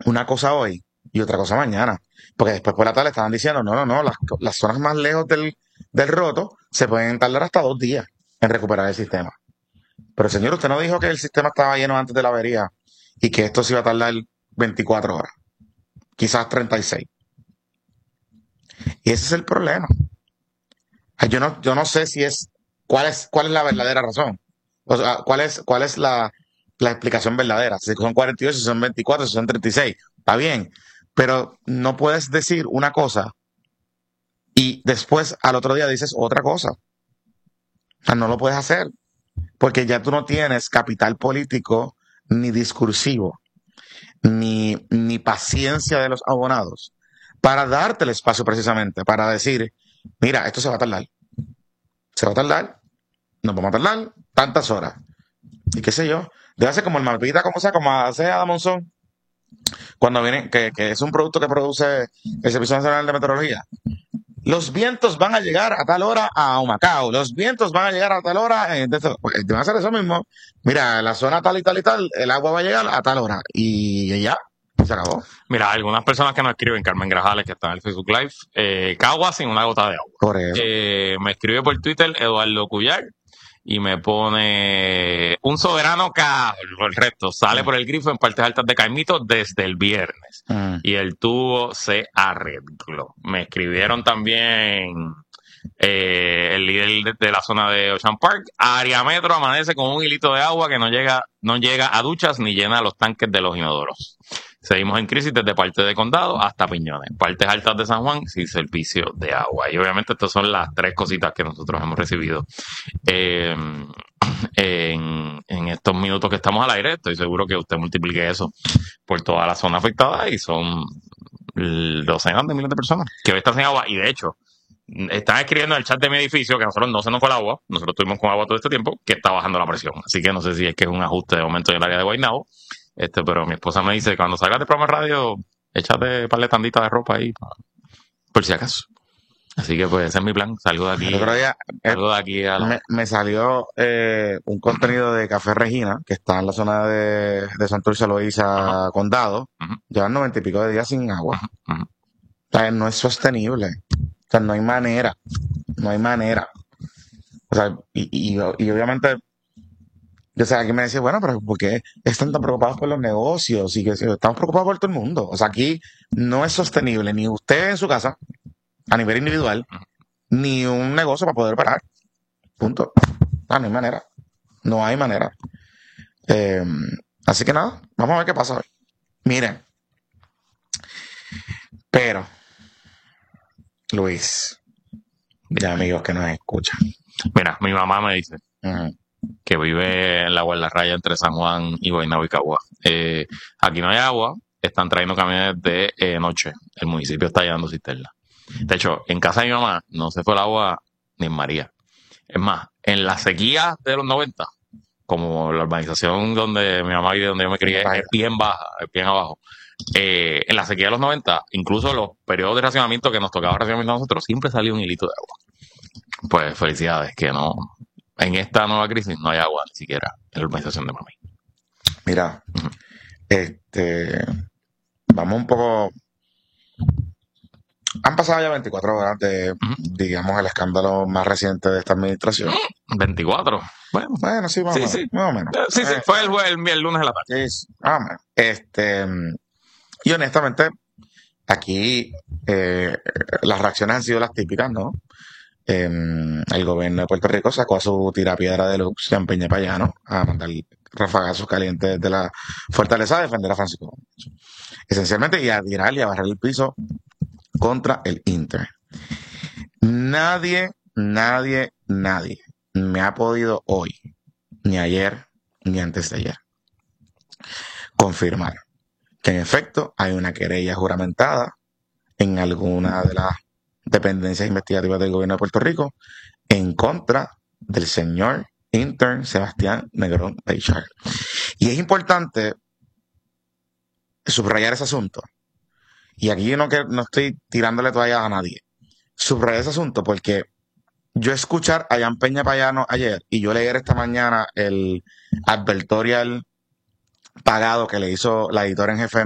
una cosa hoy y otra cosa mañana. Porque después por la tarde estaban diciendo, no, las zonas más lejos del roto se pueden tardar hasta 2 días en recuperar el sistema. Pero señor, usted no dijo que el sistema estaba lleno antes de la avería y que esto se iba a tardar 24 horas, quizás 36. Y ese es el problema. Yo no sé si cuál es la verdadera razón. O sea, cuál es la explicación verdadera. Si son 48, si son 24, si son 36. Está bien. Pero no puedes decir una cosa y después al otro día dices otra cosa. O sea, no lo puedes hacer. Porque ya tú no tienes capital político, ni discursivo, ni paciencia de los abonados para darte el espacio precisamente, para decir, mira, esto se va a tardar. Se va a tardar, nos vamos a tardar tantas horas. Y qué sé yo, debe ser como el mapita, como sea, como hace Adam Monzón, cuando viene, que es un producto que produce el Servicio Nacional de Meteorología. Los vientos van a llegar a tal hora a Humacao, los vientos van a llegar a tal hora, pues, van a hacer eso mismo. Mira, en la zona tal y tal y tal, el agua va a llegar a tal hora. Y ya, se acabó. Mira, algunas personas que nos escriben, Carmen Grajales, que está en el Facebook Live, Cagua sin una gota de agua. Por eso. Me escribe por Twitter Eduardo Cuyar y me pone un soberano el resto sale por el grifo en partes altas de Caimito desde el viernes y el tubo se arregló. Me escribieron también el líder de la zona de Ocean Park, Área Metro amanece con un hilito de agua que no llega a duchas ni llena los tanques de los inodoros. Seguimos en crisis desde parte de Condado hasta Piñones. Partes altas de San Juan sin servicio de agua. Y obviamente estas son las 3 cositas que nosotros hemos recibido en estos minutos que estamos al aire. Estoy seguro que usted multiplique eso por toda la zona afectada y son docenas de miles de personas que hoy están sin agua. Y de hecho, están escribiendo en el chat de mi edificio que a nosotros no se nos fue el agua. Nosotros estuvimos con agua todo este tiempo, que está bajando la presión. Así que no sé si es que es un ajuste de momento en el área de Guaynabo. Pero mi esposa me dice, cuando salgas de programa de radio, échate un par de tanditas de ropa ahí, por si acaso. Así que pues ese es mi plan. Salgo de aquí. El otro día, me salió un contenido de Café Regina, que está en la zona de Santurce, Loíza, Condado. Llevan 90 y pico de días sin agua. O sea, no es sostenible. O sea, no hay manera. No hay manera. O sea, y obviamente... O sea, aquí me decía, bueno, pero ¿por qué están tan preocupados por los negocios? Y que estamos preocupados por todo el mundo. O sea, aquí no es sostenible ni usted en su casa, a nivel individual, ni un negocio para poder parar. Punto. No hay manera. No hay manera. Así que nada, vamos a ver qué pasa hoy. Miren. Pero, Luis, ya amigos que nos escuchan. Mira, mi mamá me dice que vive en la guardarraya entre San Juan y Guaynabo y Cagua. Aquí no hay agua, están trayendo camiones de noche. El municipio está llenando cisternas. De hecho, en casa de mi mamá no se fue el agua ni en María. Es más, en la sequía de los 90, como la urbanización donde mi mamá vive, donde yo me crié, es bien baja, es bien abajo. En la sequía de los 90, incluso los periodos de racionamiento que nos tocaba racionamiento a nosotros, siempre salía un hilito de agua. Pues felicidades, que no... En esta nueva crisis no hay agua, ni siquiera en la urbanización de mami. Mira, vamos un poco... Han pasado ya 24 horas de, digamos, el escándalo más reciente de esta administración. 24. Bueno, sí, más o menos. Sí, fue el lunes de la tarde. Sí, más o menos. Y honestamente, aquí las reacciones han sido las típicas, ¿no? El gobierno de Puerto Rico sacó a su tirapiedra de luz, Jean Peña Payano, a mandar rafagazos calientes de la fortaleza a defender a Francisco. Esencialmente, y a tirar y a barrer el piso contra el Inter. Nadie me ha podido hoy, ni ayer, ni antes de ayer, confirmar que en efecto hay una querella juramentada en alguna de las dependencias investigativas del gobierno de Puerto Rico en contra del señor intern Sebastián Negrón Beijar. Y es importante subrayar ese asunto. Y aquí no estoy tirándole toallas a nadie. Subrayar ese asunto porque yo escuchar a Jean Peña Payano ayer y yo leer esta mañana el advertorial pagado que le hizo la editora en jefe